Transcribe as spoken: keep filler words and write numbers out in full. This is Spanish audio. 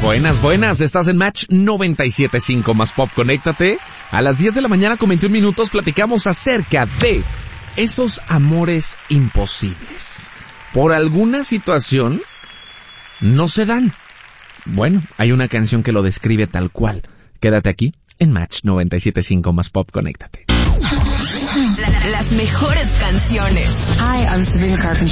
Buenas, buenas, estás en Match noventa y siete punto cinco más Pop, conéctate. A las diez de la mañana con veintiún minutos platicamos acerca de esos amores imposibles. Por alguna situación no se dan. Bueno, hay una canción que lo describe tal cual. Quédate aquí en Match noventa y siete punto cinco más Pop, conéctate. La, las mejores canciones. Hi, I'm Sabrina Carpenter.